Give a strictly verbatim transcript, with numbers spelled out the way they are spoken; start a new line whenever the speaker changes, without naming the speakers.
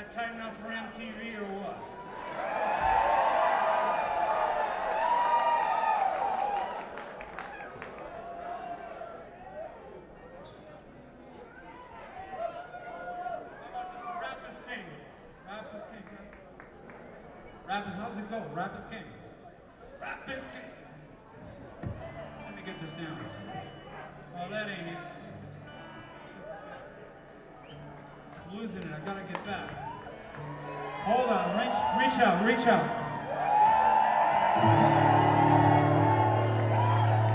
that tight enough for M T V or what? How about this Rap is King? Rap is King. Rap is, how's it go? Rap is King. Rap is King. Let me get this down. Oh, that ain't it. This is it. I'm losing it. I gotta get back. Hold on. Reach, reach out. Reach out.